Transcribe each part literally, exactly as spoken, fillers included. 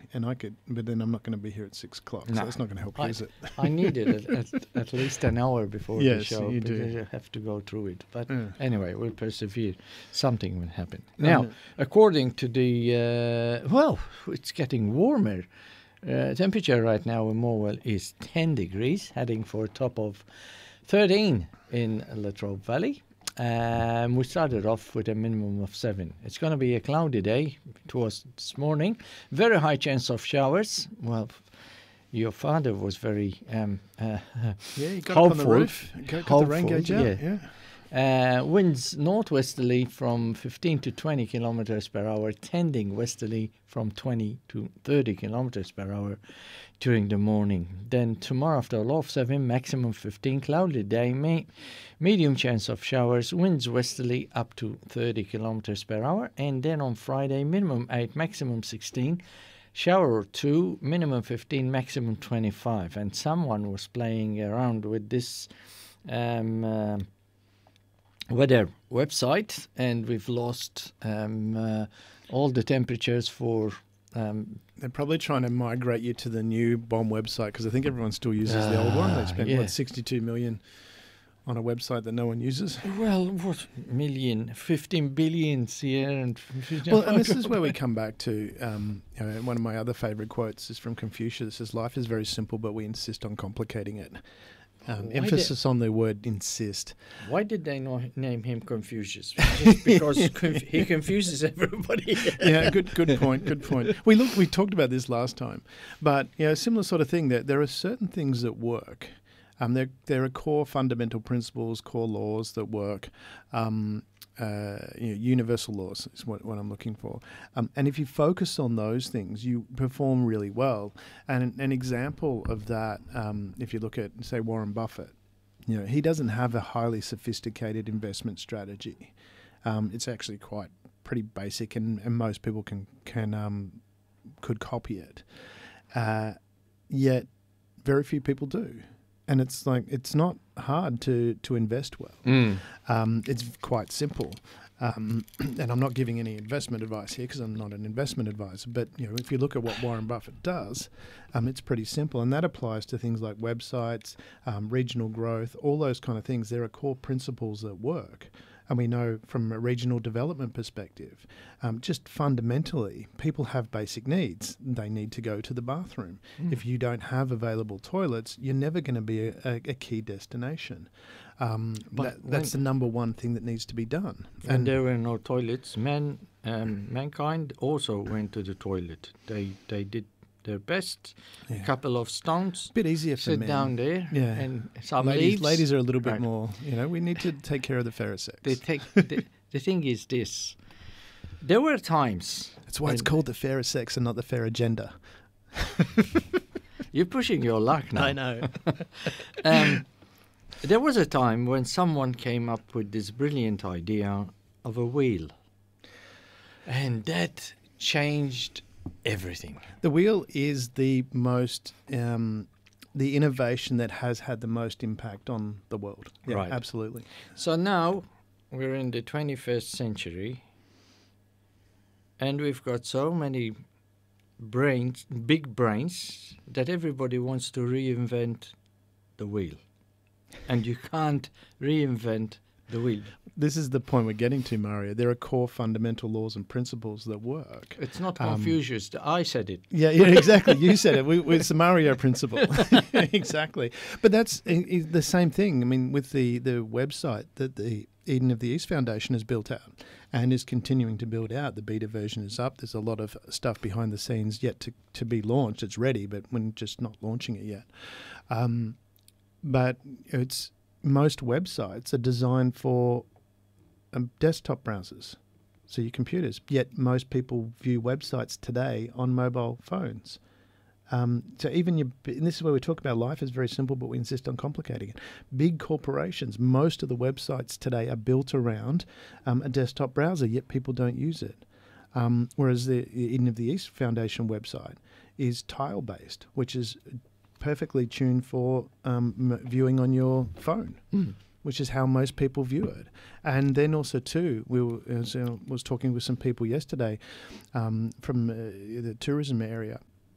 and I could, but then I'm not going to be here at six o'clock, No. so it's not going to help, I, is it? I needed it at, at least an hour before the Yes, show you do. because I have to go through it. But Yeah. anyway, we'll persevere. Something will happen. Um, Now, according to the, uh, well, it's getting warmer. Uh, temperature right now in Morwell is ten degrees, heading for a top of thirteen in Latrobe Valley. Um, we started off with a minimum of seven. It's going to be a cloudy day. It was this morning. Very high chance of showers. Well, your father was very um, uh, Yeah, you got hopeful. up on the roof, got, got the rain Hopeful, gauge out. yeah. Yeah. Uh, winds northwesterly from fifteen to twenty kilometers per hour, tending westerly from twenty to thirty kilometers per hour during the morning. Then tomorrow after a low of seven, maximum fifteen, cloudy day, me- medium chance of showers, winds westerly up to thirty kilometers per hour. And then on Friday, minimum eight, maximum sixteen. Shower or two, minimum fifteen, maximum twenty-five. And someone was playing around with this um, uh, weather website, and we've lost um, uh, all the temperatures for. Um, They're probably trying to migrate you to the new bomb website because I think everyone still uses the old one. They Ah, spent yeah. what sixty-two million on a website that no one uses. well, what million, fifteen billions here, and Well, and this is where we come back to um, you know, one of my other favourite quotes is from Confucius. It says, "Life is very simple, but we insist on complicating it." Um, Why emphasis on the word insist. Why did they not name him Confucius? Just because conf- he confuses everybody. Yeah, good, good point. Good point. We look, we talked about this last time, but you know, similar sort of thing. That there are certain things that work. Um, there, there are core fundamental principles, core laws that work. Um, uh, you know, universal laws is what, what I'm looking for. Um, and if you focus on those things, you perform really well. And an, an example of that, um, if you look at, say, Warren Buffett, you know, he doesn't have a highly sophisticated investment strategy. Um, it's actually quite pretty basic, and, and most people can can um, could copy it. Uh, yet, very few people do. And it's like, it's not hard to, to invest well. Mm. Um, it's quite simple. Um, and I'm not giving any investment advice here because I'm not an investment advisor. But you know, if you look at what Warren Buffett does, um, it's pretty simple. And that applies to things like websites, um, regional growth, all those kind of things. There are core principles that work. And we know from a regional development perspective, um, just fundamentally, people have basic needs. They need to go to the bathroom. Mm. If you don't have available toilets, you're never going to be a, a, a key destination. Um, But that, that's the number one thing that needs to be done. And there were no toilets. Man, um, mankind also went to the toilet. They they did their best. Yeah. A couple of stones. Bit easier for Sit men. down there. Yeah. And some ladies, leaves. ladies are a little bit Right. more, you know, we need to take care of the fairer sex. They take. the, the thing is this. There were times. That's why it's when- called the fairer sex and not the fairer gender. You're pushing your luck now. I know. Um, there was a time when someone came up with this brilliant idea of a wheel. And that changed everything. The wheel is the most, um, the innovation that has had the most impact on the world. Yeah, Right. absolutely. So now we're in the twenty-first century, and we've got so many brains, big brains, that everybody wants to reinvent the wheel. And you can't reinvent the wheel. This is the point we're getting to, Mario. There are core fundamental laws and principles that work. It's not Um, Confucius. I said it. Yeah, yeah, exactly. You said it. We, it's the Mario principle. Exactly. But that's i- i- the same thing. I mean, with the, the website that the Eden of the East Foundation has built out and is continuing to build out. The beta version is up. There's a lot of stuff behind the scenes yet to, to be launched. It's ready, but we're just not launching it yet. Um, but it's most websites are designed for um, desktop browsers, so your computers. Yet most people view websites today on mobile phones. Um, so even your, and this is where we talk about life is very simple, but we insist on complicating it. Big corporations, most of the websites today are built around um, a desktop browser, yet people don't use it. Um, whereas the Eden of the East Foundation website is tile-based, which is perfectly tuned for um, m- viewing on your phone. Mm. Which is how most people view it. And then also, too, we were, as I was talking with some people yesterday um, from uh, the tourism area,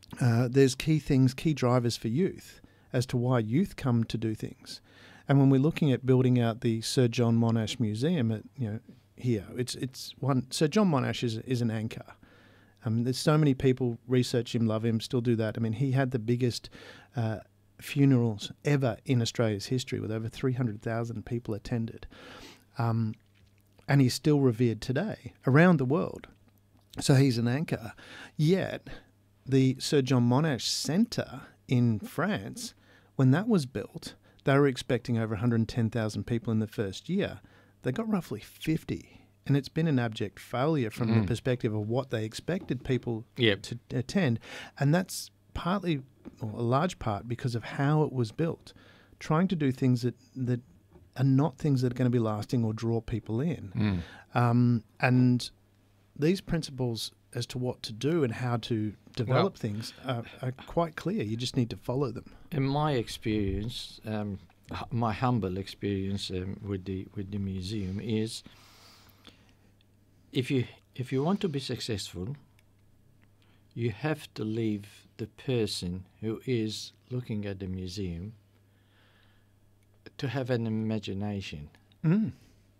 uh, there's key things, key drivers for youth as to why youth come to do things. And when we're looking at building out the Sir John Monash Museum at, you know, here, it's it's one Sir John Monash is is an anchor. Um, there's so many people research him, love him, still do that. I mean, he had the biggest uh, funerals ever in Australia's history, with over three hundred thousand people attended. Um, and he's still revered today around the world. So he's an anchor. Yet the Sir John Monash Centre in France, when that was built, they were expecting over one hundred ten thousand people in the first year. They got roughly fifty. And it's been an abject failure from mm. the perspective of what they expected people yep. to attend. And that's partly, or a large part, because of how it was built. Trying to do things that, that are not things that are going to be lasting or draw people in. Mm. Um, and these principles as to what to do and how to develop well, things are, are quite clear. You just need to follow them. In my experience, um, my humble experience um, with the with the museum is, if you if you want to be successful, you have to leave the person who is looking at the museum to have an imagination. Mm.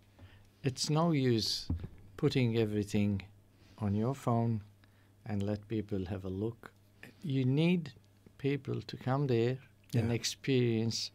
It's no use putting everything on your phone and let people have a look. You need people to come there yeah. and experience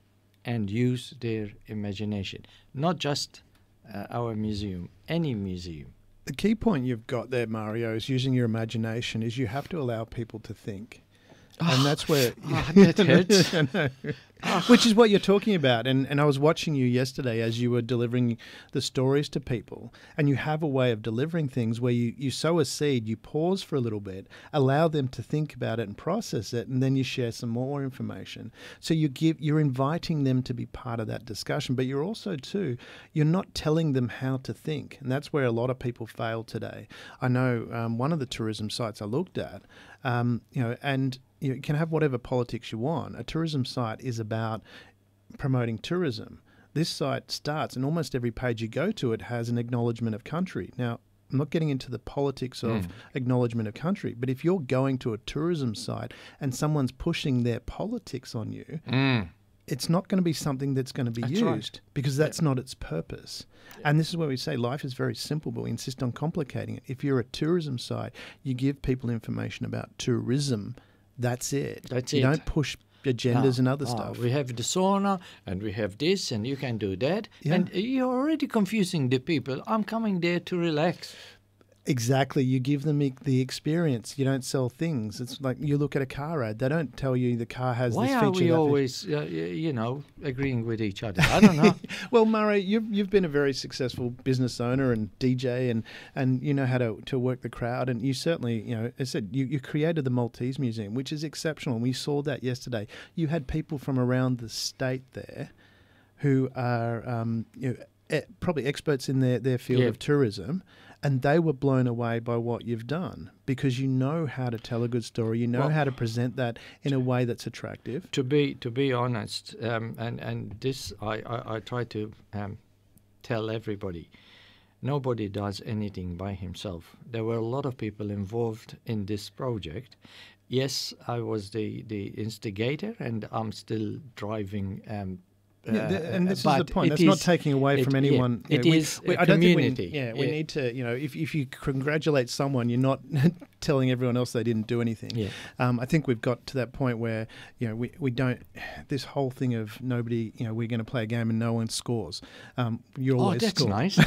and use their imagination. Not just uh, our museum, any museum. The key point you've got there, Mario, is using your imagination, is you have to allow people to think. Oh, and that's where... Oh, that hurts. Oh. Which is what you're talking about. And, and I was watching you yesterday as you were delivering the stories to people. And you have a way of delivering things where you, you sow a seed, you pause for a little bit, allow them to think about it and process it, and then you share some more information. So you give, you're inviting them to be part of that discussion. But you're also, too, you're not telling them how to think. And that's where a lot of people fail today. I know um, one of the tourism sites I looked at, um, you know, and... you can have whatever politics you want. A tourism site is about promoting tourism. This site starts, and almost every page you go to, it has an acknowledgement of country. Now, I'm not getting into the politics of mm. acknowledgement of country, but if you're going to a tourism site and someone's pushing their politics on you, mm. it's not going to be something that's going to be that's used right. because that's yeah. not its purpose. Yeah. And this is where we say life is very simple, but we insist on complicating it. If you're a tourism site, you give people information about tourism. That's it. That's you it. don't push agendas ah, and other ah, stuff. We have the sauna, and we have this, and you can do that. Yeah. And you're already confusing the people. I'm coming there to relax. Exactly. You give them the experience. You don't sell things. It's like you look at a car ad. They don't tell you the car has Why this feature. Why are we always, uh, you know, agreeing with each other? I don't know. Well, Murray, you've, you've been a very successful business owner and D J, and, and you know how to, to work the crowd. And you certainly, you know, as I said, you, you created the Maltese Museum, which is exceptional. And we saw that yesterday. You had people from around the state there who are um, you know, e- probably experts in their, their field yeah. of tourism. And they were blown away by what you've done because you know how to tell a good story. You know well, how to present that in a way that's attractive. To be to be honest, um, and and this I, I, I try to um, tell everybody. Nobody does anything by himself. There were a lot of people involved in this project. Yes, I was the, the instigator, and I'm still driving. Um, Yeah, the, and this uh, is the point. That's is, not taking away it, from anyone. Yeah, it you know, is we, we, a I don't community. Think we, yeah, we yeah. need to, you know, if, if you congratulate someone, you're not telling everyone else they didn't do anything. Yeah. Um, I think we've got to that point where, you know, we, we don't, this whole thing of nobody, you know, we're going to play a game and no one scores. Um, you're always Oh, that's scoring. nice.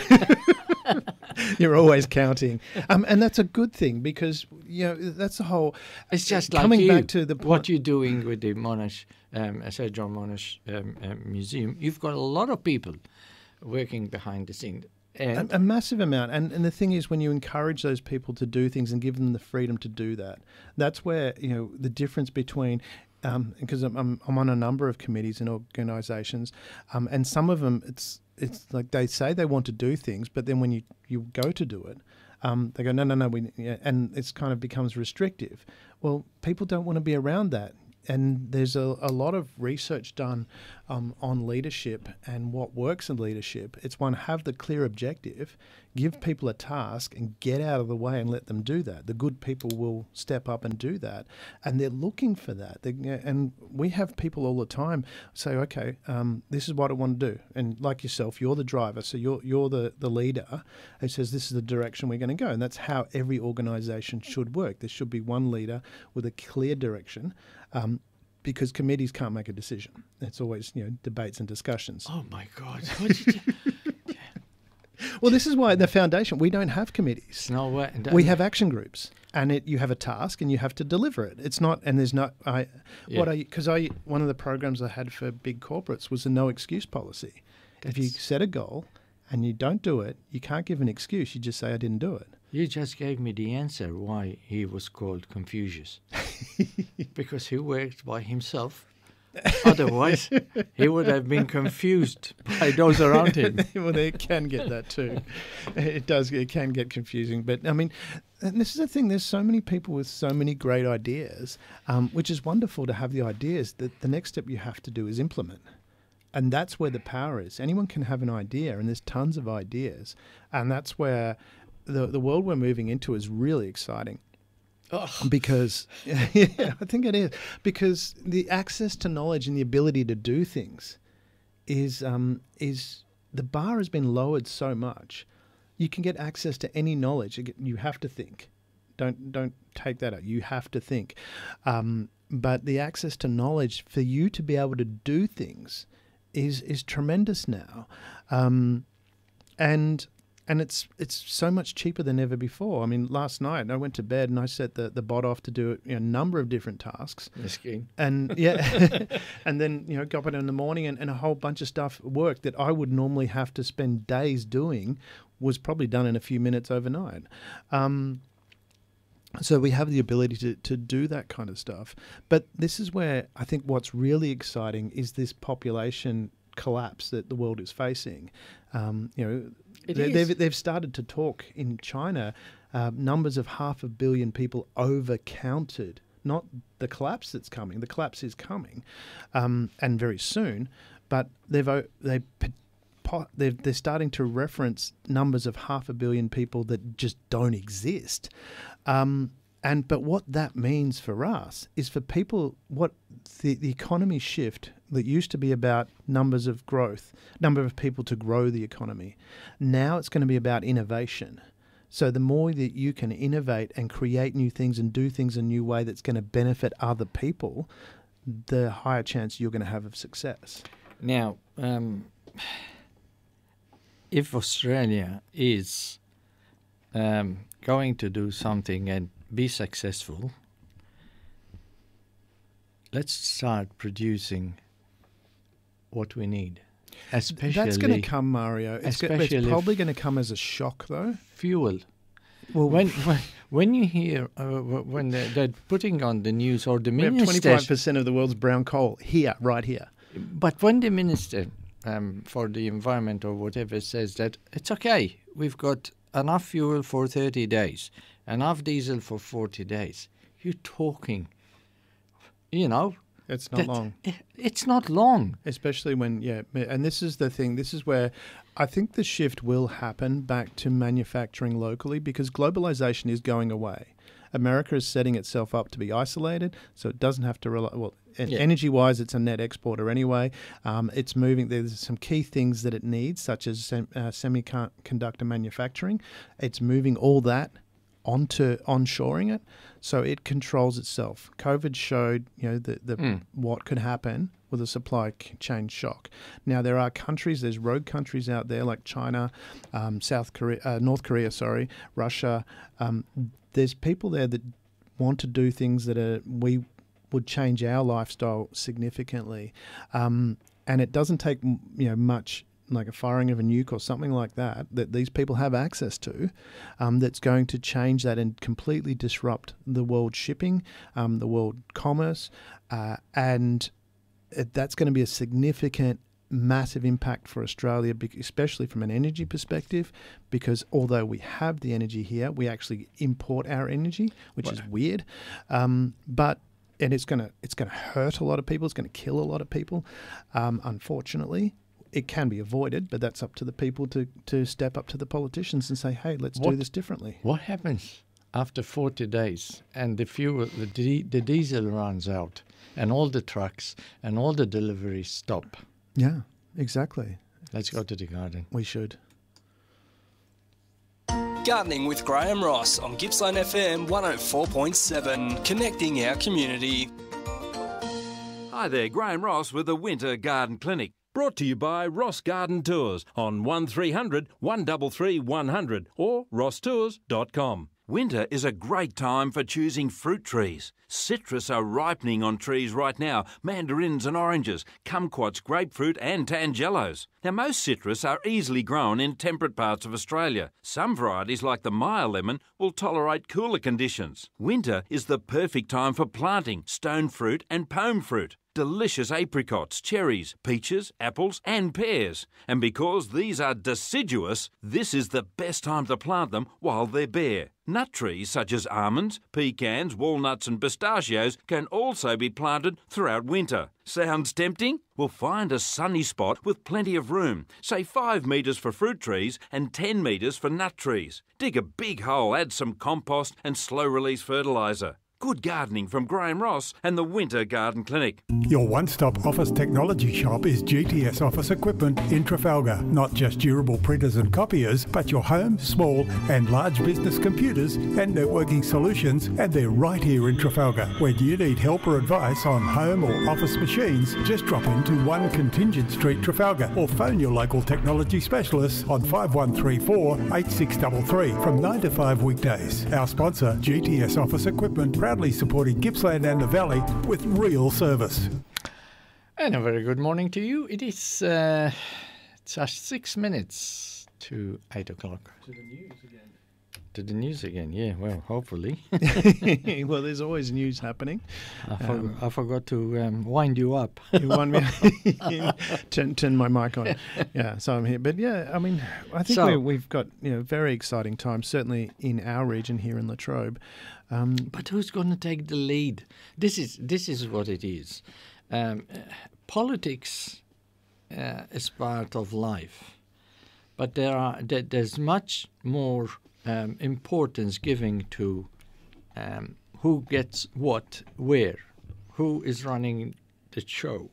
You're always counting. Um, and that's a good thing because, you know, that's the whole... It's just coming like you, back to the point, what you're doing with the Monash, um, Sir John Monash um, um, Museum. You've got a lot of people working behind the scenes. And a, a massive amount. And and the thing is, when you encourage those people to do things and give them the freedom to do that, that's where, you know, the difference between... Um, because I'm, I'm I'm on a number of committees and organisations, um, and some of them it's it's like they say they want to do things, but then when you, you go to do it, um, they go no no no we yeah, and it's kind of becomes restrictive. Well, people don't want to be around that, and there's a, a lot of research done um, on leadership and what works in leadership. It's one, have the clear objective, give people a task and get out of the way and let them do that. The good people will step up and do that, and they're looking for that. They, and we have people all the time say, okay, um, this is what I want to do. And like yourself, you're the driver, so you're you're the, the leader who says this is the direction we're going to go. And that's how every organisation should work. There should be one leader with a clear direction, um, because committees can't make a decision. It's always, you know, debates and discussions. Oh my God! What did you... Well, this is why the foundation, we don't have committees. No way. We have action groups, and it you have a task and you have to deliver it. It's not, and there's not. I Yeah. what I because I one of the programs I had for big corporates was a no excuse policy. If you That's- set a goal and you don't do it, you can't give an excuse. You just say I didn't do it. You just gave me the answer why he was called Confucius. Because he worked by himself. Otherwise, he would have been confused by those around him. Well, they can get that too. It does. It can get confusing. But I mean, and this is the thing. There's so many people with so many great ideas, um, which is wonderful to have the ideas. That the next step you have to do is implement. And that's where the power is. Anyone can have an idea, and there's tons of ideas. And that's where the the world we're moving into is really exciting. Oh, Because, yeah, I think it is. Because the access to knowledge and the ability to do things is, um, is the bar has been lowered so much. You can get access to any knowledge. You get- You have to think. Don't don't take that out. You have to think. Um, but the access to knowledge for you to be able to do things is is tremendous now, um, and and it's it's so much cheaper than ever before. I mean, last night I went to bed and I set the, the bot off to do you know, a number of different tasks, miskin. and yeah, and then you know got up in the morning and, and a whole bunch of stuff work that I would normally have to spend days doing was probably done in a few minutes overnight. Um, So we have the ability to, to do that kind of stuff. But this is where I think what's really exciting is this population collapse that the world is facing. Um, you know, It they, is. they've they've started to talk in China, uh, numbers of half a billion people overcounted. Not the collapse that's coming. The collapse is coming, um, and very soon. But they've o- they. They're, they're starting to reference numbers of half a billion people that just don't exist. Um, and but what that means for us is for people, what the, the economy shift that used to be about numbers of growth, number of people to grow the economy. Now it's going to be about innovation. So the more that you can innovate and create new things and do things a new way that's going to benefit other people, the higher chance you're going to have of success. Now, um, if Australia is um, going to do something and be successful, let's start producing what we need. Especially That's going to come, Mario. It's, go- it's especially probably if- going to come as a shock, though. fuel. Well, When when, when you hear uh, w- when they're, they're putting on the news or the we have minister, twenty-five percent of the world's brown coal here, right here. but when the minister um, for the environment or whatever says that it's okay, we've got enough fuel for thirty days, enough diesel for forty days, you're talking, you know, It's not that- long. i- It's not long. Especially when, yeah, and this is the thing, this is where I think the shift will happen back to manufacturing locally because globalization is going away. America is setting itself up to be isolated, so it doesn't have to rely, well, en- Yeah. energy-wise, it's a net exporter anyway. Um, it's moving, there's some key things that it needs, such as sem- uh, semiconductor manufacturing. It's moving all that onto onshoring it, so it controls itself. COVID showed, you know, the, the Mm. what could happen with a supply c- chain shock. Now there are countries, there's rogue countries out there like China, um, South Korea, uh, North Korea, sorry, Russia. Um, there's people there that want to do things that are we would change our lifestyle significantly, um, and it doesn't take m- you know much. Like a firing of a nuke or something like that, that these people have access to, um, that's going to change that and completely disrupt the world shipping, um, the world commerce, uh, and it, that's going to be a significant, massive impact for Australia, bec- especially from an energy perspective, because although we have the energy here, we actually import our energy, which is weird, um, but and it's going to it's going to hurt a lot of people. It's going to kill a lot of people, um, unfortunately. it can be avoided, but that's up to the people to, to step up to the politicians and say, hey, let's What- do this differently. What happens after forty days and the fuel, the, di- the diesel runs out and all the trucks and all the deliveries stop? Yeah, exactly. Let's go to the garden. We should. Gardening with Graham Ross on Gippsland F M one oh four point seven, connecting our community. Hi there, Graham Ross with the Winter Garden Clinic. Brought to you by Ross Garden Tours on one three hundred, one three three, one hundred or ross tours dot com. Winter is a great time for choosing fruit trees. Citrus are ripening on trees right now, mandarins and oranges, kumquats, grapefruit and tangelos. Now most citrus are easily grown in temperate parts of Australia. Some varieties like the Maya lemon will tolerate cooler conditions. Winter is the perfect time for planting stone fruit and pome fruit. Delicious apricots, cherries, peaches, apples and pears. And because these are deciduous, this is the best time to plant them while they're bare. Nut trees such as almonds, pecans, walnuts and pistachios can also be planted throughout winter. Sounds tempting? Well, find a sunny spot with plenty of room, say five metres for fruit trees and ten metres for nut trees. Dig a big hole, add some compost and slow-release fertiliser. Good gardening from Graham Ross and the Winter Garden Clinic. Your one-stop office technology shop is G T S Office Equipment in Trafalgar. Not just durable printers and copiers, but your home, small and large business computers and networking solutions, and they're right here in Trafalgar. When you need help or advice on home or office machines, just drop into one Contingent Street, Trafalgar, or phone your local technology specialists on five one three four, eight six three three from nine to five weekdays. Our sponsor, G T S Office Equipment, proudly supporting Gippsland and the Valley with real service. And a very good morning to you. It is uh, just six minutes to eight o'clock. To the news again. To the news again, yeah, well, hopefully. Well, there's always news happening. I, for- Um, I forgot to um, wind you up. You want me turn, turn my mic on. Yeah, so I'm here. But yeah, I mean, I think So- we, we've got, you know, very exciting times, certainly in our region here in Latrobe. Um, But who's going to take the lead? This is this is what it is. Um, uh, politics uh, is part of life, but there are there, there's much more um, importance giving to um, who gets what where, who is running the show.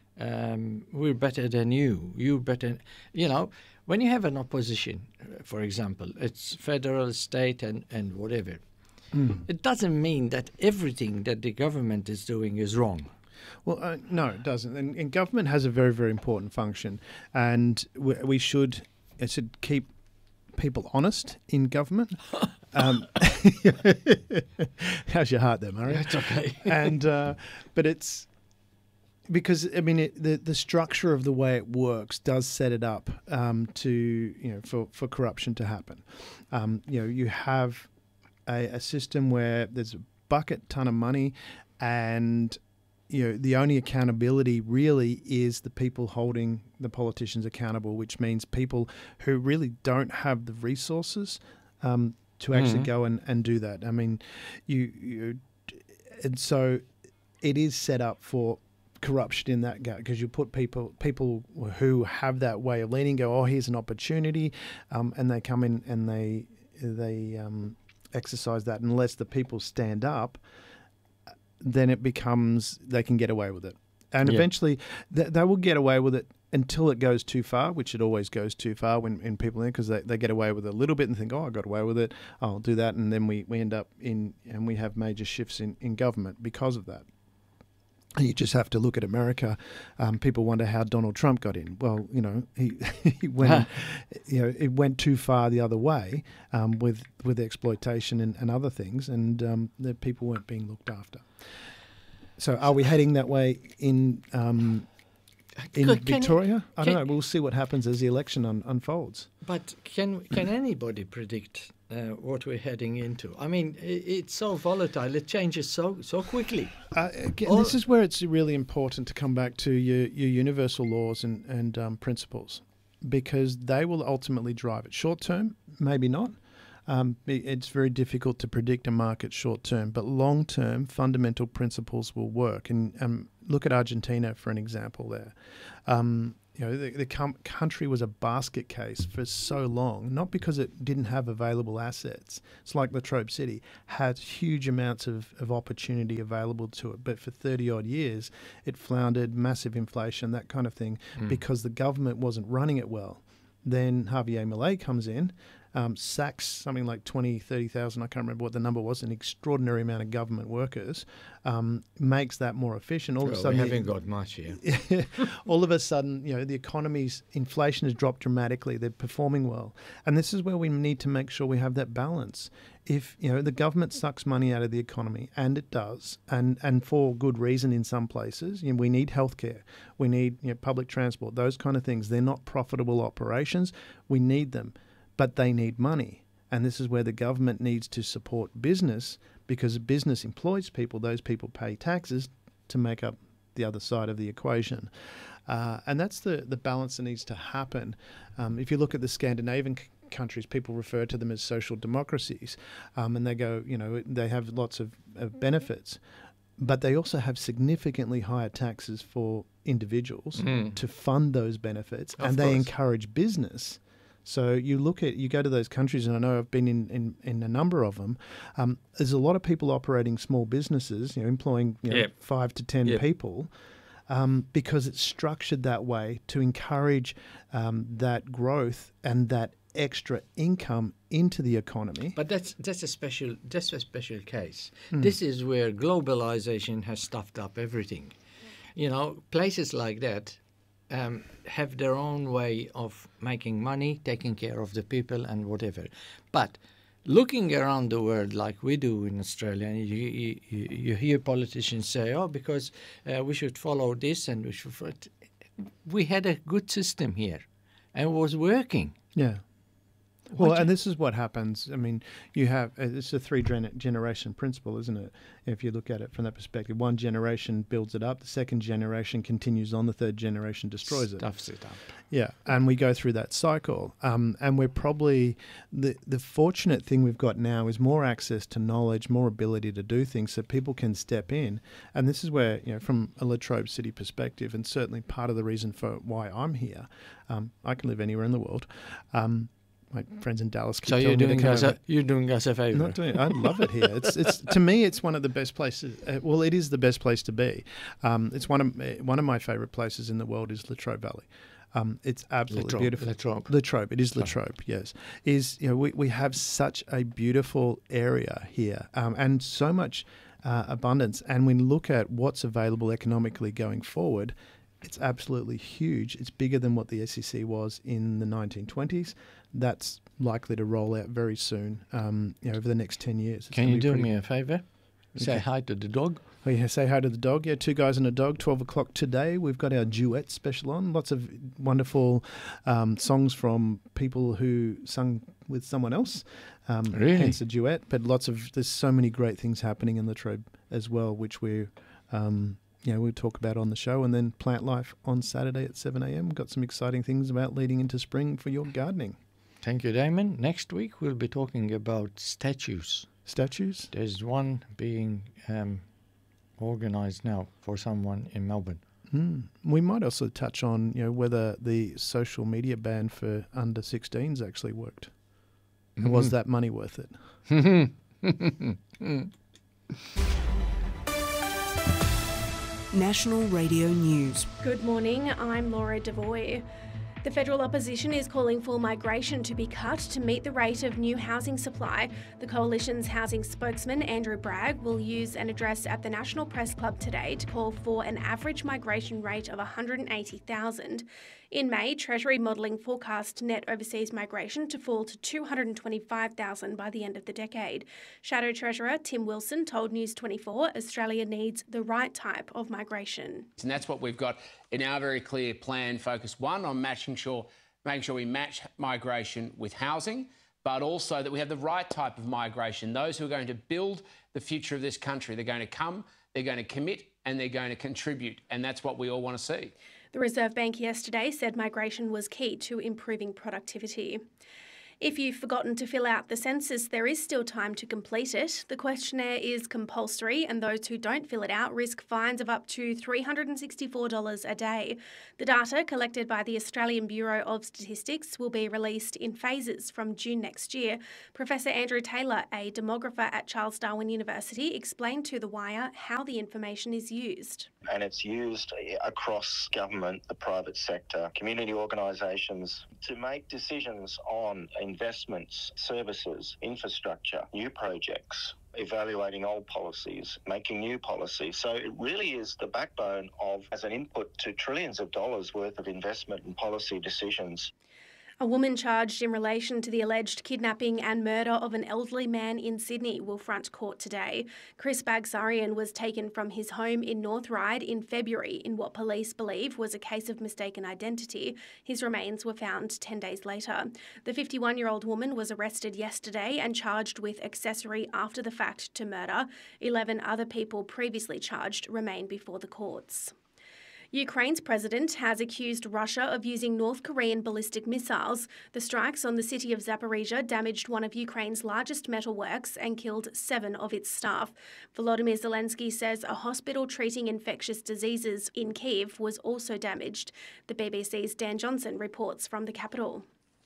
Um, we're better than you. You better, you know. When you have an opposition, uh, for example, it's federal, state, and and whatever. It doesn't mean that everything that the government is doing is wrong. Well, uh, no, it doesn't. And, and government has a very, very important function, and we, we should it should keep people honest in government. um, how's your heart there, Murray? It's okay. and uh, but it's because I mean it, the the structure of the way it works does set it up um, to you know for, for corruption to happen. Um, you know, you have a, a system where there's a bucket ton of money, and you know the only accountability really is the people holding the politicians accountable, which means people who really don't have the resources um, to actually Mhm. go and, and do that. I mean, you, you and so it is set up for corruption in that gap, because you put people people who have that way of leaning go, oh, here's an opportunity, um, and they come in and they they um, exercise that. Unless the people stand up, then it becomes they can get away with it, and Yeah. eventually th- they will get away with it until it goes too far, which it always goes too far when, when people in, because they, they get away with it a little bit and think, oh, I got away with it, I'll do that, and then we, we end up in and we have major shifts in, in government because of that. And you just have to look at America. Um, people wonder how Donald Trump got in. Well, you know, he, he went, you know, it went too far the other way um, with with exploitation and, and other things, and um, the people weren't being looked after. So, are we heading that way in um, in Can- can- Victoria? I don't can- know. We'll see what happens as the election un- unfolds. But can can anybody predict uh, what we're heading into? I mean, i it's so volatile. It changes so so quickly. Uh, again, Or- this is where it's really important to come back to your, your universal laws and, and um, principles, because they will ultimately drive it. Short term, maybe not. Um, it- it's very difficult to predict a market short term, but long term, fundamental principles will work. And um, look at Argentina for an example there. Um, you know, the, the com- country was a basket case for so long, not because it didn't have available assets. It's like Latrobe City had huge amounts of, of opportunity available to it, but for thirty odd years, it floundered, massive inflation, that kind of thing, mm. because the government wasn't running it well. Then Javier Milei comes in, um, sacks something like twenty, thirty thousand, I can't remember what the number was, an extraordinary amount of government workers, um, makes that more efficient. All well, of a sudden, we haven't got much here. all of a sudden, you know, the economy's inflation has dropped dramatically. They're performing well. And this is where we need to make sure we have that balance. If, you know, the government sucks money out of the economy, and it does, and, and for good reason in some places, you know, we need healthcare, we need, you know, public transport, those kind of things. They're not profitable operations. We need them, but they need money. And this is where the government needs to support business, because business employs people. Those people pay taxes to make up the other side of the equation. Uh, and that's the, the balance that needs to happen. Um, if you look at the Scandinavian c- countries, people refer to them as social democracies, um, and they go, you know, they have lots of, of benefits, but they also have significantly higher taxes for individuals mm. to fund those benefits, of and course. They encourage business. So you look at, you go to those countries, and I know I've been in, in, in a number of them, um, there's a lot of people operating small businesses, you know, employing you know, yep. five to ten yep. people, um, because it's structured that way to encourage um, that growth and that extra income into the economy. But that's that's a special that's a special case. Mm. This is where globalization has stuffed up everything. You know, places like that um, have their own way of making money, taking care of the people and whatever. But looking around the world like we do in Australia, you, you, you hear politicians say, oh, because uh, we should follow this and we should... Follow it. We had a good system here and it was working. Yeah. Well, and this is what happens. I mean, you have, it's a three generation principle, isn't it? If you look at it from that perspective, one generation builds it up, the second generation continues on, the third generation destroys it. Stuffs it up. Yeah, and we go through that cycle. Um, and we're probably, the, the fortunate thing we've got now is more access to knowledge, more ability to do things so people can step in. And this is where, you know, from a Latrobe City perspective, and certainly part of the reason for why I'm here, um, I can live anywhere in the world, um, my friends in Dallas keep so telling you're me doing to come us over. a, you're doing us a favour. Not doing it. I love it here. It's it's to me it's one of the best places. Uh, well, it is the best place to be. Um, it's one of uh, one of my favourite places in the world is Latrobe Valley. Um, it's absolutely Latrobe, beautiful. Latrobe. Latrobe. It is Latrobe. Yes. Is you know we we have such a beautiful area here, um, and so much uh, abundance. And when we look at what's available economically going forward, it's absolutely huge. It's bigger than what the S E C was in the nineteen twenties. That's likely to roll out very soon, um, you know, over the next ten years. It's Can you do pretty... me a favour? Say okay. hi to the dog. Oh, yeah, say hi to the dog. Yeah, two guys and a dog, twelve o'clock today. We've got our duet special on. Lots of wonderful um, songs from people who sung with someone else. Um, really? Hence a duet. But lots of, there's so many great things happening in Latrobe as well, which we're... Um, you know, we'll talk about on the show, and then Plant Life on Saturday at seven a.m. We've got some exciting things about leading into spring for your gardening. Thank you, Damon. Next week we'll be talking about statues. Statues? There's one being um, organised now for someone in Melbourne. Mm. We might also touch on, you know, whether the social media ban for under sixteens actually worked. Mm-hmm. And was that money worth it? National Radio News. Good morning, I'm Laura Devoy. The federal opposition is calling for migration to be cut to meet the rate of new housing supply. The coalition's housing spokesman, Andrew Bragg, will use an address at the National Press Club today to call for an average migration rate of one hundred eighty thousand. In May, Treasury modelling forecast net overseas migration to fall to two hundred twenty-five thousand by the end of the decade. Shadow Treasurer Tim Wilson told News twenty-four Australia needs the right type of migration. And that's what we've got in our very clear plan, focus one on matching sure, making sure we match migration with housing, but also that we have the right type of migration, those who are going to build the future of this country. They're going to come, they're going to commit, and they're going to contribute, and that's what we all want to see. The Reserve Bank yesterday said migration was key to improving productivity. If you've forgotten to fill out the census, there is still time to complete it. The questionnaire is compulsory, and those who don't fill it out risk fines of up to three hundred sixty-four dollars a day. The data collected by the Australian Bureau of Statistics will be released in phases from June next year. Professor Andrew Taylor, a demographer at Charles Darwin University, explained to The Wire how the information is used. And it's used across government, the private sector, community organisations to make decisions on investments, services, infrastructure, new projects, evaluating old policies, making new policies. So it really is the backbone of, as an input to trillions of dollars worth of investment and policy decisions. A woman charged in relation to the alleged kidnapping and murder of an elderly man in Sydney will front court today. Chris Bagsarian was taken from his home in North Ryde in February in what police believe was a case of mistaken identity. His remains were found ten days later. The fifty-one-year-old woman was arrested yesterday and charged with accessory after the fact to murder. Eleven other people previously charged remain before the courts. Ukraine's president has accused Russia of using North Korean ballistic missiles. The strikes on the city of Zaporizhia damaged one of Ukraine's largest metalworks and killed seven of its staff. Volodymyr Zelensky says a hospital treating infectious diseases in Kyiv was also damaged. The B B C's Dan Johnson reports from the capital.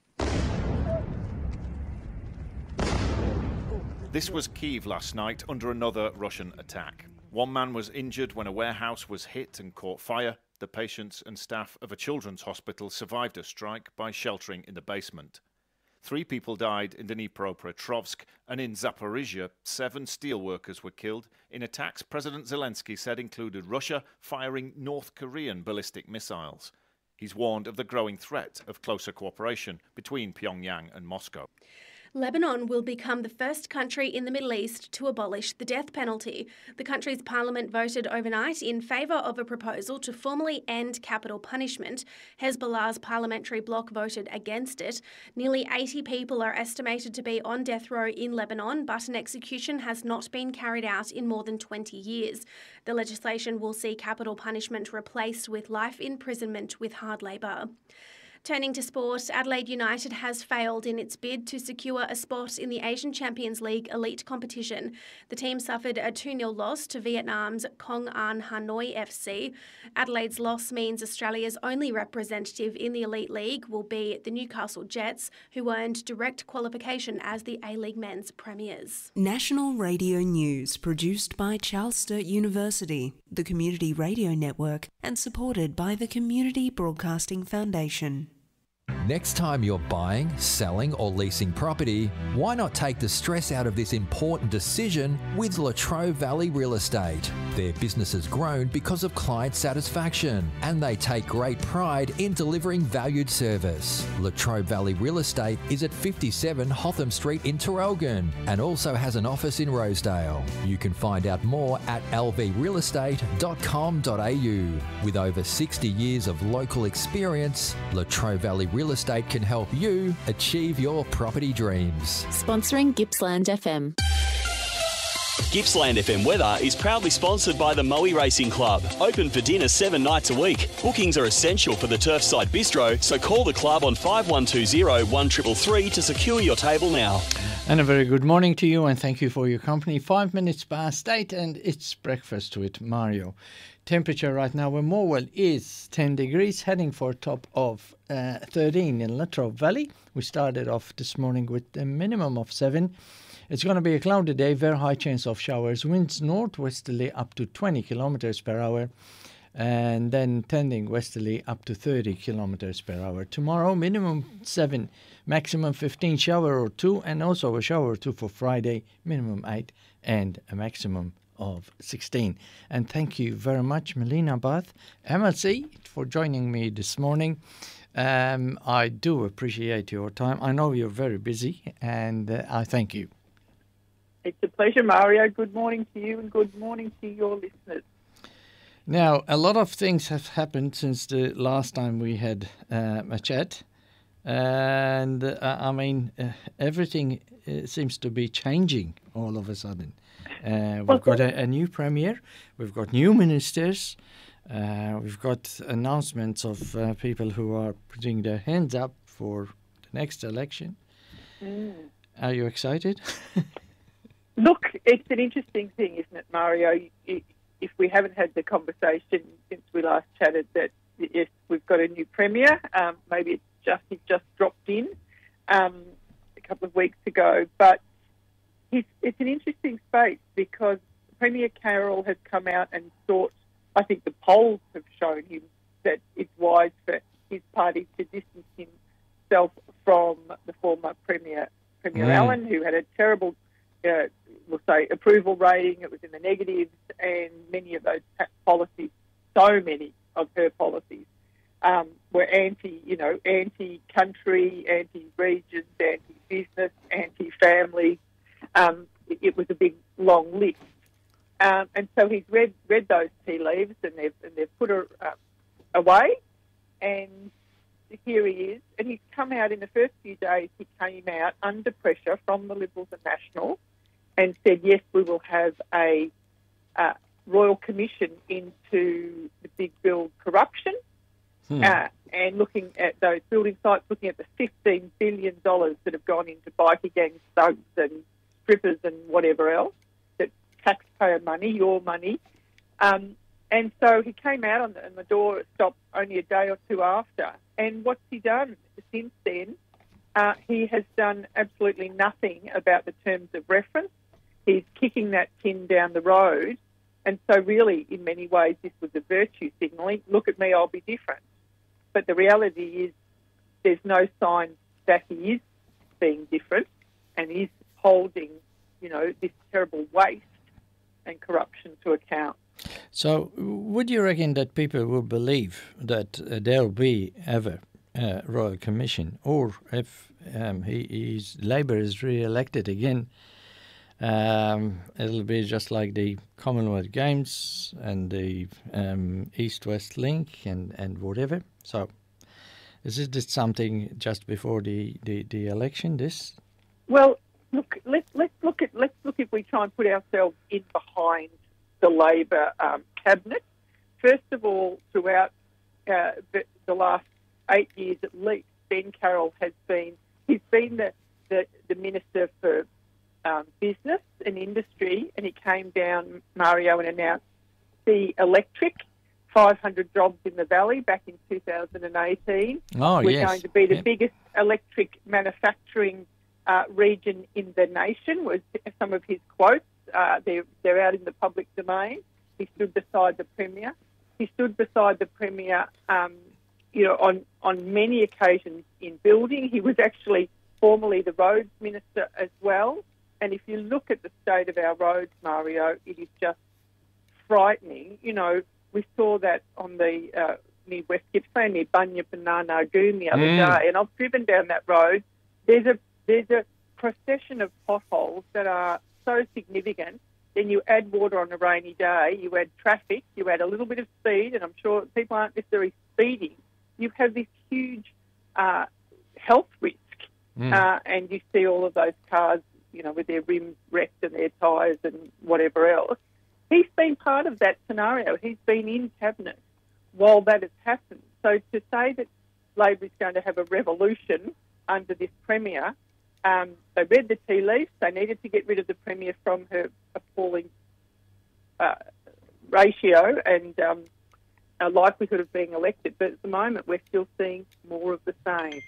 This was Kyiv last night under another Russian attack. One man was injured when a warehouse was hit and caught fire. The patients and staff of a children's hospital survived a strike by sheltering in the basement. Three people died in Dnipropetrovsk, and in Zaporizhia, seven steelworkers were killed in attacks President Zelensky said included Russia firing North Korean ballistic missiles. He's warned of the growing threat of closer cooperation between Pyongyang and Moscow. Lebanon will become the first country in the Middle East to abolish the death penalty. The country's parliament voted overnight in favour of a proposal to formally end capital punishment. Hezbollah's parliamentary bloc voted against it. Nearly eighty people are estimated to be on death row in Lebanon, but an execution has not been carried out in more than twenty years. The legislation will see capital punishment replaced with life imprisonment with hard labour. Turning to sport, Adelaide United has failed in its bid to secure a spot in the Asian Champions League elite competition. The team suffered a two nil loss to Vietnam's Công An Hanoi F C. Adelaide's loss means Australia's only representative in the elite league will be the Newcastle Jets, who earned direct qualification as the A-League men's premiers. National Radio News, produced by Charles Sturt University, the Community Radio Network, and supported by the Community Broadcasting Foundation. Next time you're buying, selling or leasing property, why not take the stress out of this important decision with Latrobe Valley Real Estate? Their business has grown because of client satisfaction, and they take great pride in delivering valued service. Latrobe Valley Real Estate is at fifty-seven Hotham Street in Traralgon and also has an office in Rosedale. You can find out more at l v real estate dot com dot a u. With over sixty years of local experience, Latrobe Valley Real Estate can help you achieve your property dreams. Sponsoring Gippsland F M. Gippsland F M weather is proudly sponsored by the Moe Racing Club. Open for dinner seven nights a week. Bookings are essential for the Turfside Bistro, so call the club on five one two zero, one three three three to secure your table now. And a very good morning to you, and thank you for your company. Five minutes past eight, and it's breakfast with Mario. Temperature right now in Morwell is ten degrees, heading for a top of uh, thirteen in Latrobe Valley. We started off this morning with a minimum of seven. It's going to be a cloudy day, very high chance of showers. Winds northwesterly up to twenty kilometers per hour, and then tending westerly up to thirty kilometers per hour. Tomorrow, minimum seven, maximum fifteen, shower or two, and also a shower or two for Friday, minimum eight, and a maximum of sixteen. And thank you very much, Melina Bath, M L C, for joining me this morning. Um, I do appreciate your time. I know you're very busy, and uh, I thank you. It's a pleasure, Mario. Good morning to you, and good morning to your listeners. Now, a lot of things have happened since the last time we had uh, a chat. And, uh, I mean, uh, everything uh, seems to be changing all of a sudden. Uh, we've got a, a new premier, we've got new ministers, uh, we've got announcements of uh, people who are putting their hands up for the next election. Mm. Are you excited? Look, it's an interesting thing, isn't it, Mario? If we haven't had the conversation since we last chatted that, yes, we've got a new Premier, um, maybe it's just, he just dropped in um, a couple of weeks ago, but it's, it's an interesting space because Premier Carroll has come out and thought, I think the polls have shown him that it's wise for his party to distance himself from the former Premier, Premier Mm. Allen, who had a terrible, uh, we'll say, approval rating. It was in the negatives, and many of those policies, so many of her policies, um, were anti, you know, anti-country, anti-regions, anti-business, anti-family. Um, it, it was a big, long list. Um, and so he's read read those tea leaves, and they've and they've put her uh, away. And here he is, and he's come out in the first few days. He came out under pressure from the Liberals and Nationals, and said, "Yes, we will have a uh, royal commission into the big build corruption, Hmm. uh, and looking at those building sites, looking at the fifteen billion dollars that have gone into bikie gangs, thugs, and strippers, and whatever else." Taxpayer money, your money. Um, and so he came out on the, and the door stopped only a day or two after. And what's he done since then? Uh, he has done absolutely nothing about the terms of reference. He's kicking that tin down the road. And so really, in many ways, this was a virtue signalling. Look at me, I'll be different. But the reality is there's no sign that he is being different and is holding, you know, this terrible waste and corruption to account. So would you reckon that people will believe that uh, there'll be ever a Royal Commission, or if um, he is, Labour is re-elected again, um, it'll be just like the Commonwealth Games and the um, East-West Link and, and whatever? So is it just something just before the, the, the election, this? Well, Look, let's let's look at let's look if we try and put ourselves in behind the Labor um, cabinet. First of all, throughout uh, the, the last eight years at least, Ben Carroll has been he's been the the, the Minister for um, Business and Industry, and he came down, Mario, and announced the electric five hundred jobs in the Valley back in two thousand eighteen. Oh, We're yes. going to be the Yep. biggest electric manufacturing Uh, region in the nation, was some of his quotes. Uh, they're, they're out in the public domain. He stood beside the Premier. He stood beside the Premier, um, you know, on, on many occasions in building. He was actually formerly the roads minister as well. And if you look at the state of our roads, Mario, it is just frightening. You know, we saw that on the uh, near West Gippsland, near Bunyip and Narnagoon the other Mm. day, and I've driven down that road. There's a There's a procession of potholes that are so significant. Then you add water on a rainy day, you add traffic, you add a little bit of speed, and I'm sure people aren't necessarily speeding. You have this huge uh, health risk, Mm. uh, and you see all of those cars, you know, with their rims wrecked and their tyres and whatever else. He's been part of that scenario. He's been in cabinet while that has happened. So to say that Labor is going to have a revolution under this Premier, Um, they read the tea leaves. They needed to get rid of the Premier from her appalling uh, ratio and um, a likelihood of being elected. But at the moment, we're still seeing more of the same.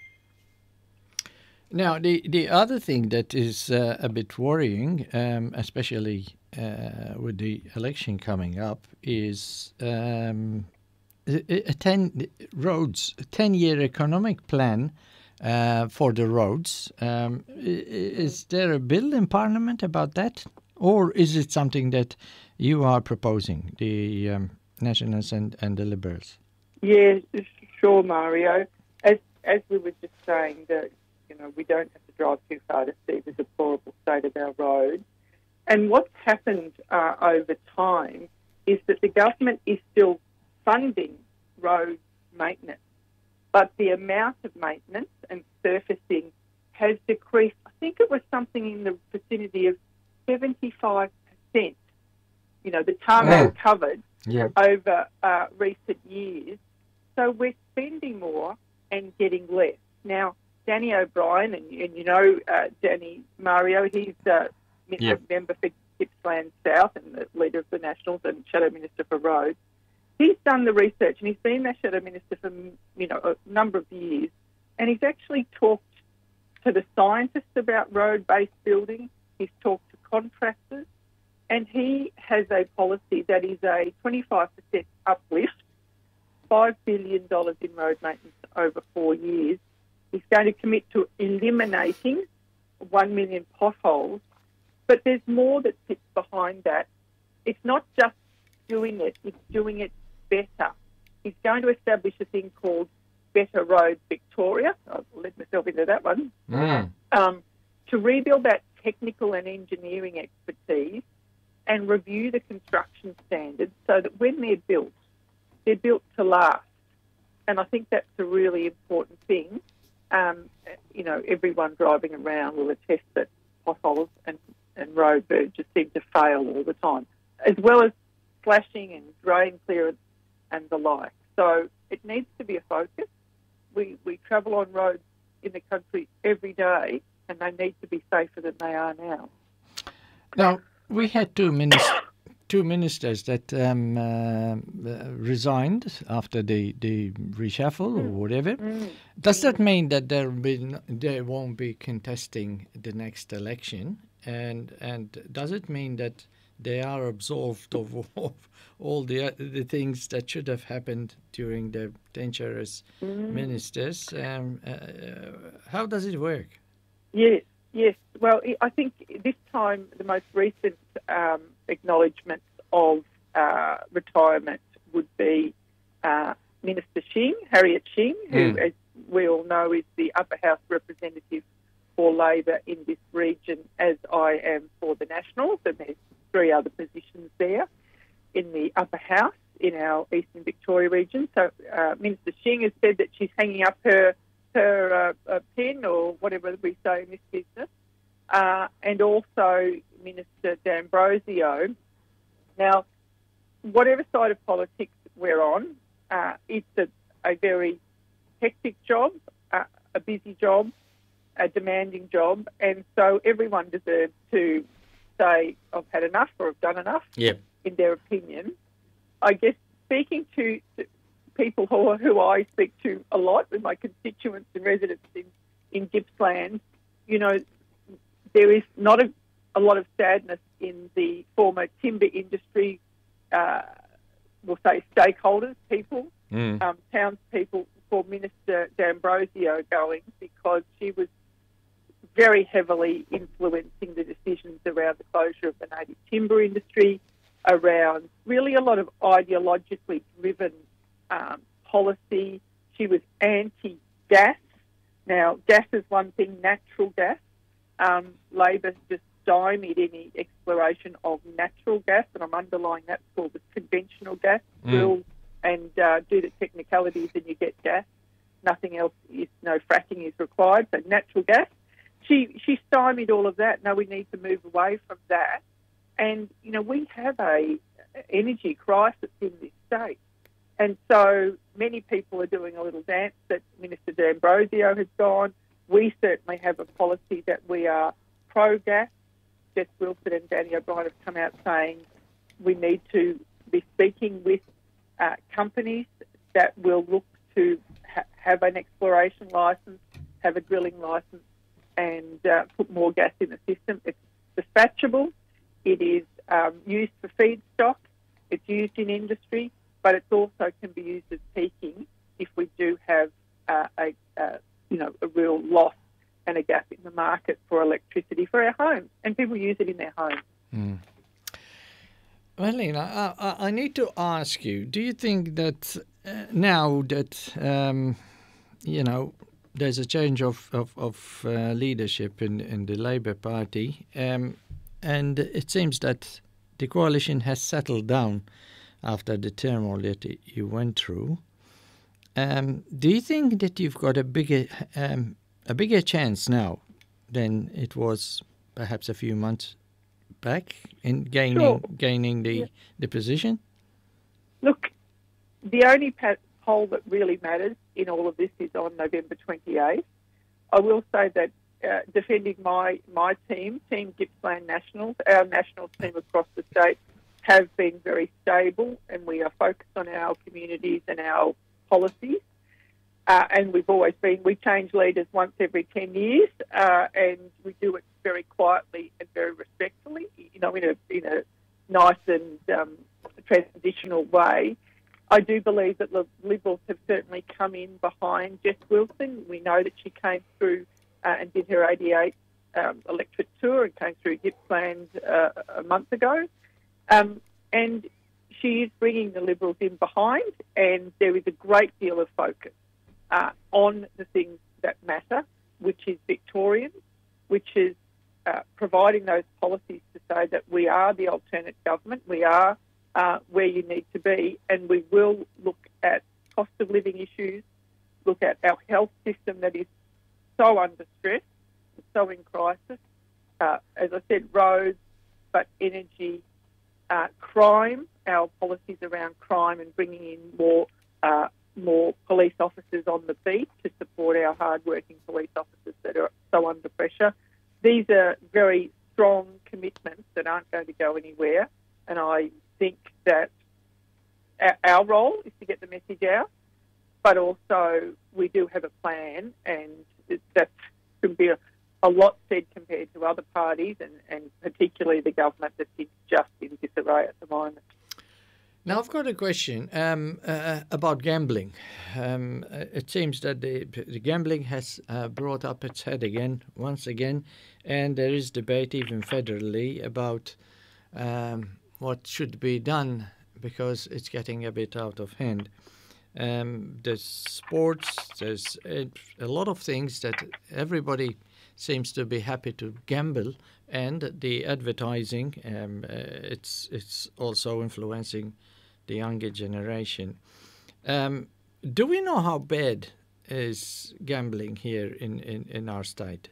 Now, the, the other thing that is uh, a bit worrying, um, especially uh, with the election coming up, is um, a, a ten roads, a ten-year economic plan Uh, for the roads. Um, is there a bill in Parliament about that? Or is it something that you are proposing, the um, Nationals and, and the Liberals? Yeah, sure, Mario. As as we were just saying, that you know we don't have to drive too far to see the deplorable state of our roads. And what's happened uh, over time is that the government is still funding road maintenance, but the amount of maintenance and surfacing has decreased. I think it was something in the vicinity of seventy-five percent. You know, the tarmac Oh. covered Yep. over uh, recent years. So we're spending more and getting less. Now, Danny O'Brien, and, and you know uh, Danny Mario, he's uh, Yep. a member for Gippsland South and the leader of the Nationals and Shadow Minister for Roads. He's done the research, and he's been their Shadow Minister for, you know, a number of years, and he's actually talked to the scientists about road-based building. He's talked to contractors, and he has a policy that is a twenty-five percent uplift, five billion dollars in road maintenance over four years. He's going to commit to eliminating one million potholes, but there's more that sits behind that. It's not just doing it, it's doing it better. He's going to establish a thing called Better Roads Victoria. I'll let myself into that one. Mm. Um, to rebuild that technical and engineering expertise and review the construction standards so that when they're built, they're built to last. And I think that's a really important thing. Um, you know, everyone driving around will attest that potholes and, and road verges seem to fail all the time, as well as slashing and drain clearance and the like. So it needs to be a focus. We, we travel on roads in the country every day, and they need to be safer than they are now. Now, we had two ministers, two ministers that um, uh, resigned after the, the reshuffle or whatever. Mm. Does that mean that there be no, they won't be contesting the next election? And and does it mean that they are absolved of, of all the the things that should have happened during the dangerous Mm. ministers? Um, uh, how does it work? Yes, yes. Well, I think this time the most recent um, acknowledgements of uh, retirement would be uh, Minister Shing, Harriet Shing, who, Mm. as we all know, is the upper house representative for Labor in this region, as I am for the Nationals, and there's three other positions there in the upper house in our Eastern Victoria region. So uh, Minister Shing has said that she's hanging up her her uh, uh, pen, or whatever we say in this business, uh, and also Minister D'Ambrosio. Now, whatever side of politics we're on, uh, it's a, a very hectic job, uh, a busy job, a demanding job, and so everyone deserves to say, I've had enough or I've done enough, Yep. in their opinion. I guess speaking to, to people who, who I speak to a lot, with my constituents and residents in, in Gippsland, you know, there is not a, a lot of sadness in the former timber industry, uh, we'll say stakeholders, people, Mm. um, townspeople, for Minister D'Ambrosio going, because she was very heavily influencing the decisions around the closure of the native timber industry, around really a lot of ideologically driven um, policy. She was anti-gas. Now, gas is one thing, natural gas. Um, Labor just stymied any exploration of natural gas, and I'm underlying that called the conventional gas, Mm. drill and uh, do the technicalities and you get gas. Nothing else is, no fracking is required, so natural gas. She she stymied all of that. Now we need to move away from that. And, you know, we have a energy crisis in this state. And so many people are doing a little dance that Minister D'Ambrosio has gone. We certainly have a policy that we are pro-gas. Jess Wilson and Danny O'Brien have come out saying we need to be speaking with uh, companies that will look to ha- have an exploration licence, have a drilling licence, and uh, put more gas in the system. It's dispatchable. It is um, used for feedstock. It's used in industry, but it also can be used as peaking if we do have uh, a, uh, you know, a real loss and a gap in the market for electricity for our homes, and people use it in their homes. Mm. Well, Lena, I, I need to ask you, do you think that uh, now that, um, you know, there's a change of, of, of uh, leadership in, in the Labour Party, um, and it seems that the coalition has settled down after the turmoil that you went through, um, do you think that you've got a bigger, um, a bigger chance now than it was perhaps a few months back in gaining Sure. gaining the Yeah. the position? Look, the only pa- poll that really matters in all of this is on November twenty-eighth. I will say that uh, defending my, my team, Team Gippsland Nationals, our national team across the state, have been very stable, and we are focused on our communities and our policies. Uh, and we've always been, we change leaders once every ten years, uh, and we do it very quietly and very respectfully, you know, in a, in a nice and um, transitional way. I do believe that the Liberals have certainly come in behind Jess Wilson. We know that she came through uh, and did her eighty-eight um, electorate tour and came through Gippsland uh, a month ago. Um, and she is bringing the Liberals in behind, and there is a great deal of focus uh, on the things that matter, which is Victorian, which is uh, providing those policies to say that we are the alternate government, we are uh, where you need to be, and we will look at cost of living issues, look at our health system that is so under stress, so in crisis. Uh, as I said, roads, but energy, uh, crime, our policies around crime and bringing in more uh, more police officers on the beat to support our hard-working police officers that are so under pressure. These are very strong commitments that aren't going to go anywhere, and I think that our role is to get the message out, but also we do have a plan, and that can be a, a lot said compared to other parties, and, and particularly the government that is just in disarray at the moment. Now, I've got a question um, uh, about gambling. Um, it seems that the, the gambling has uh, brought up its head again, once again, and there is debate even federally about um, what should be done because it's getting a bit out of hand. Um, there's sports, there's a, a lot of things that everybody seems to be happy to gamble, and the advertising, um, uh, it's it's also influencing the younger generation. Um, do we know how bad is gambling here in, in, in our state?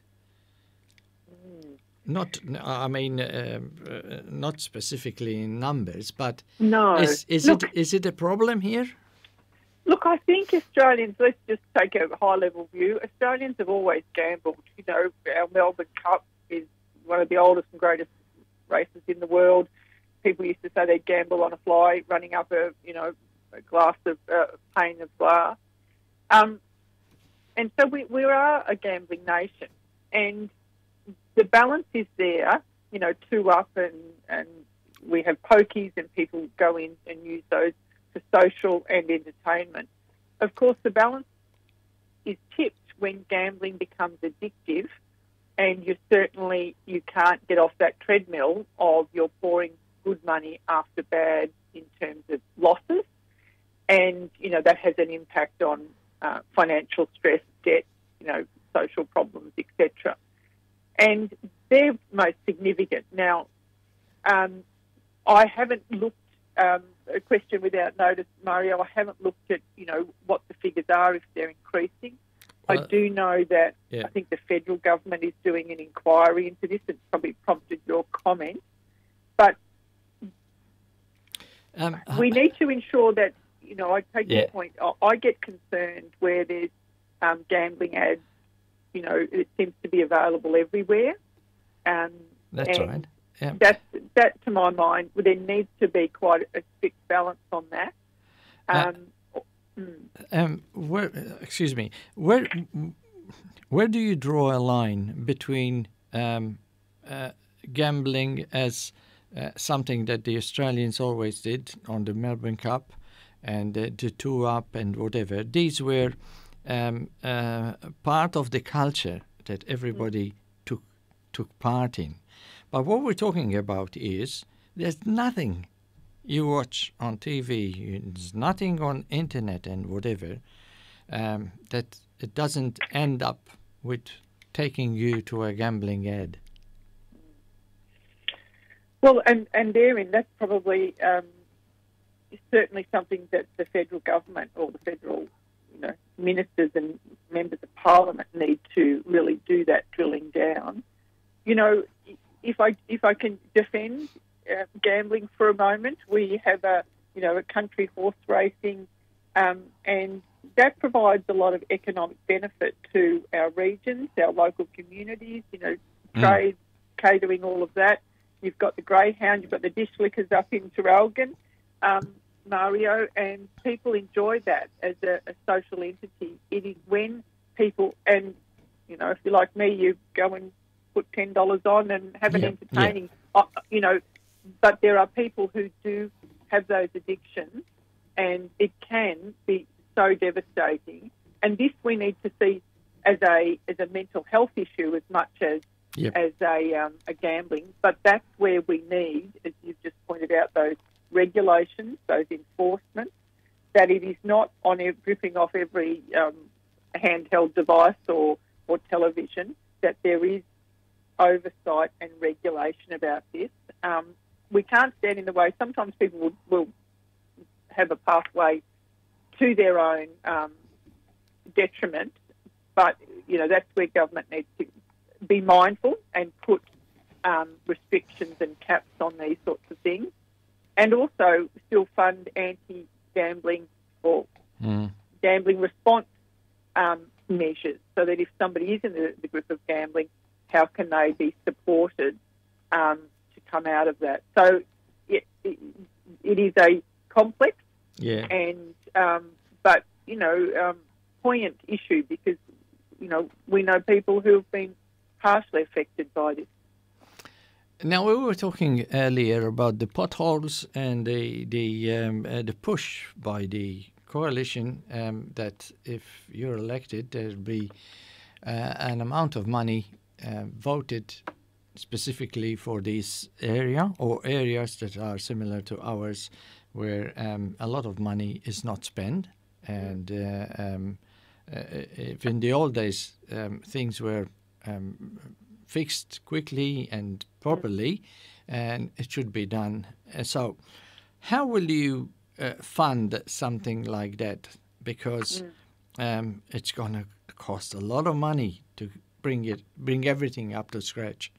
Mm. Not, I mean, um, uh, not specifically in numbers, but no. is, is Look, it is it a problem here? Look, I think Australians, let's just take a high-level view, Australians have always gambled. You know, our Melbourne Cup is one of the oldest and greatest races in the world. People used to say they'd gamble on a fly running up a, you know, a glass of uh, pane of glass. Um, and so we, we are a gambling nation. And the balance is there, you know, two up, and, and we have pokies and people go in and use those for social and entertainment. Of course, the balance is tipped when gambling becomes addictive, and you certainly, you can't get off that treadmill of you're pouring good money after bad in terms of losses. And, you know, that has an impact on uh, financial stress, debt, you know, social problems, et cetera. And they're most significant. Now, um, I haven't looked, um, a question without notice, Mario, I haven't looked at, you know, what the figures are, if they're increasing. Uh, I do know that yeah. I think the federal government is doing an inquiry into this. It's probably prompted your comment. But um, uh, we need to ensure that, you know, I take yeah. your point. I, I get concerned where there's um, gambling ads, you know, it seems to be available everywhere. Um, That's right. Yeah. That, that, to my mind, there needs to be quite a strict balance on that. Um, uh, mm. um, where, excuse me, where where do you draw a line between um, uh, gambling as uh, something that the Australians always did on the Melbourne Cup and uh, the two up and whatever? These were um, uh, part of the culture that everybody mm. took took part in. But what we're talking about is there's nothing you watch on T V, there's nothing on internet and whatever, um, that it doesn't end up with taking you to a gambling ad. Well, and, and therein, that's probably um, certainly something that the federal government or the federal, you know, ministers and members of parliament need to really do that drilling down. You know, If I if I can defend uh, gambling for a moment, we have a you know a country horse racing, um, and that provides a lot of economic benefit to our regions, our local communities, you know, trade, mm. catering, all of that. You've got the Greyhound, you've got the dish liquors up in Traralgon, um, Mario, and people enjoy that as a, a social entity. It is when people, and, you know, if you're like me, you go and put ten dollars on and have an yeah. entertaining, yeah. uh, you know, but there are people who do have those addictions, and it can be so devastating. And this we need to see as a as a mental health issue as much as yep. as a, um, a gambling. But that's where we need, as you've just pointed out, those regulations, those enforcements, that it is not on every, ripping off every um, handheld device or, or television, that there is oversight and regulation about this. Um, we can't stand in the way. Sometimes people will, will have a pathway to their own um, detriment, but, you know, that's where government needs to be mindful and put um, restrictions and caps on these sorts of things, and also still fund anti-gambling or mm. gambling response um, measures, so that if somebody is in the, the grip of gambling, how can they be supported um, to come out of that? So it, it, it is a complex yeah. and um, but, you know, um, poignant issue, because, you know, we know people who have been harshly affected by this. Now, we were talking earlier about the potholes and the the um, uh, the push by the coalition um, that if you're elected, there'll be uh, an amount of money uh, voted specifically for this area or areas that are similar to ours, where um, a lot of money is not spent. And uh, um, uh, if in the old days um, things were um, fixed quickly and properly, and it should be done. Uh, so how will you uh, fund something like that? Because mm. um, it's going to cost a lot of money to bring it, bring everything up to scratch.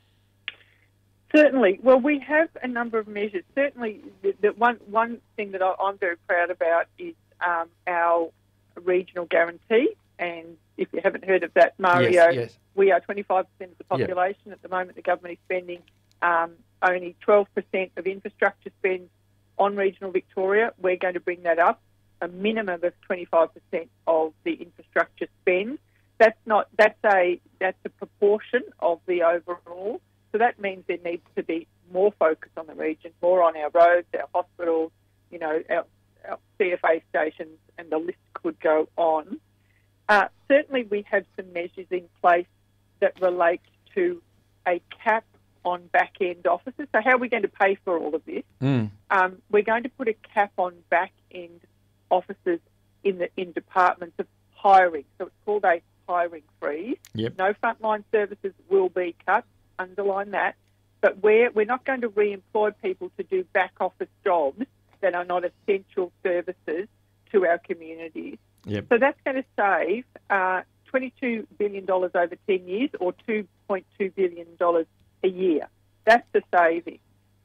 Certainly. Well, we have a number of measures. Certainly, the, the one one thing that I, I'm very proud about is um, our regional guarantee. And if you haven't heard of that, Mario, yes, yes. we are twenty-five percent of the population. Yep. At the moment, the government is spending um, only twelve percent of infrastructure spend on regional Victoria. We're going to bring that up, a minimum of twenty-five percent of the infrastructure spend. That's not that's a that's a proportion of the overall. So that means there needs to be more focus on the region, more on our roads, our hospitals, you know, our, our C F A stations, and the list could go on. Uh, certainly we have some measures in place that relate to a cap on back-end officers. So how are we going to pay for all of this? Mm. Um, we're going to put a cap on back-end officers in the in departments of hiring. So it's called a hiring freeze. Yep. No frontline services will be cut. Underline that, but we're, we're not going to re-employ people to do back-office jobs that are not essential services to our communities. Yep. So that's going to save uh, twenty-two billion dollars over ten years, or two point two billion dollars a year. That's the saving.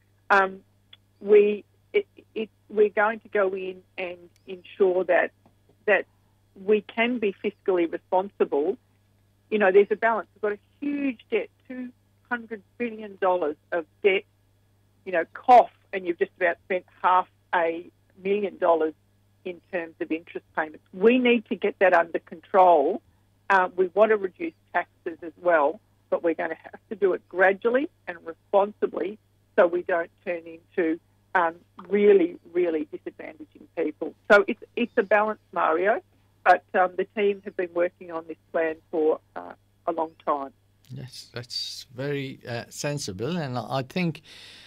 Um, we, it, it, we're going to go in and ensure that that we can be fiscally responsible. You know, there's a balance. We've got a huge debt, two hundred billion dollars of debt, you know, cough, and you've just about spent half a million dollars in terms of interest payments. We need to get that under control. Uh, we want to reduce taxes as well, but we're going to have to do it gradually and responsibly so we don't turn into um, really, really disadvantaging people. So it's, it's a balance, Mario, but um, the team have been working on this plan for uh, a long time. Yes, that's very uh, sensible, and I think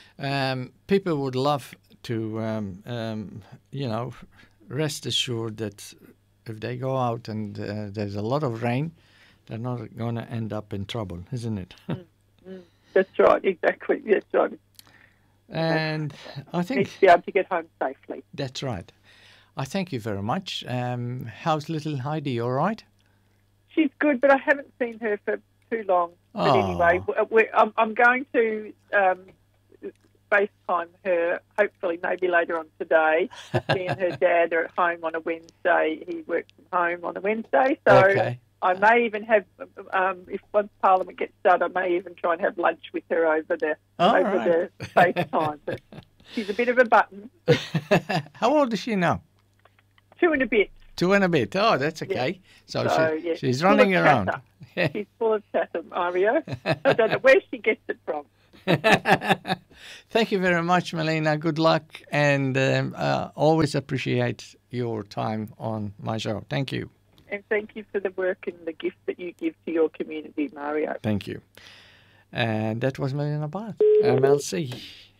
um, people would love to, um, um, you know, rest assured that if they go out and uh, there's a lot of rain, they're not going to end up in trouble, isn't it? mm, mm, that's right, exactly. That's right. And I think need to be able to get home safely. That's right. I thank you very much. Um, how's little Heidi? All right? She's good, but I haven't seen her for too long. But oh. anyway, we're, I'm, I'm going to um, FaceTime her, hopefully maybe later on today. Me and her dad are at home on a Wednesday. He works from home on a Wednesday. So Okay. I may even have, um, if once Parliament gets started, I may even try and have lunch with her over the, All over right. the FaceTime. But she's a bit of a button. How old is she now? Two and a bit. Two and a bit. Oh, that's okay. So, So, she, yeah, she's full of running around. chatter. She's full of chatter, Mario. I don't know where she gets it from. Thank you very much, Melina. Good luck, and um, uh, always appreciate your time on my show. Thank you. And thank you for the work and the gift that you give to your community, Mario. Thank you. And that was Melina Barth, M L C.